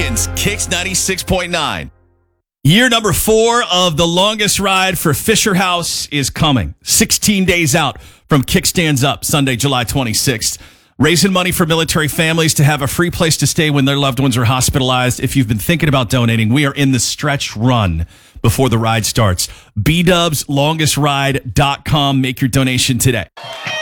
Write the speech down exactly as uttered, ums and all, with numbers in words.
Lincoln's Kicks ninety-six point nine. Year number four of the longest ride for Fisher House is coming. sixteen days out from Kickstands Up, Sunday, July twenty-sixth. Raising money for military families to have a free place to stay when their loved ones are hospitalized. If you've been thinking about donating, we are in the stretch run before the ride starts. B Dubs Longest Ride dot com. Make your donation today.